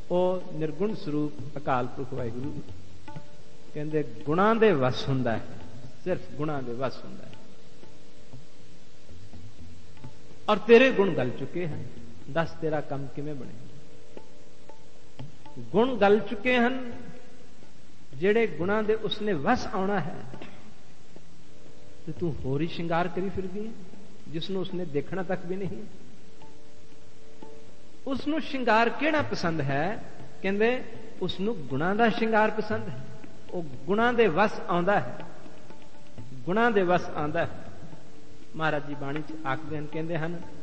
ਉਹ ਨਿਰਗੁਣ ਸਰੂਪ ਅਕਾਲ ਪੁਰਖ ਵਾਹਿਗੁਰੂ ਕਹਿੰਦੇ ਗੁਣਾਂ ਦੇ ਵਸ ਹੁੰਦਾ ਹੈ, ਸਿਰਫ ਗੁਣਾਂ ਦੇ ਵਸ ਹੁੰਦਾ ਹੈ। ਔਰ ਤੇਰੇ ਗੁਣ ਗਲ ਚੁੱਕੇ ਹਨ, ਦੱਸ ਤੇਰਾ ਕੰਮ ਕਿਵੇਂ ਬਣੇ। ਗੁਣ ਗਲ ਚੁੱਕੇ ਹਨ, ਜਿਹੜੇ ਗੁਣਾਂ ਦੇ ਉਸਨੇ ਵਸ ਆਉਣਾ ਹੈ, ਤੇ ਤੂੰ ਹੋਰ ਹੀ ਸ਼ਿੰਗਾਰ ਕਰੀ ਫਿਰਦੀ ਹੈ ਜਿਸ ਨੂੰ ਉਸਨੇ ਦੇਖਣਾ ਤੱਕ ਵੀ ਨਹੀਂ। ਉਸ ਨੂੰ ਸ਼ਿੰਗਾਰ ਕਿਹੜਾ ਪਸੰਦ ਹੈ? ਕਹਿੰਦੇ ਉਸ ਨੂੰ ਗੁਣਾਂ ਦਾ ਸ਼ਿੰਗਾਰ ਪਸੰਦ ਹੈ। ਉਹ ਗੁਣਾਂ ਦੇ ਵਸ ਆਉਂਦਾ ਹੈ, ਗੁਣਾਂ ਦੇ ਵਸ ਆਉਂਦਾ ਹੈ। ਮਹਾਰਾਜ ਜੀ ਬਾਣੀ ਚ ਆਖਦੇ ਹਨ, ਕਹਿੰਦੇ ਹਨ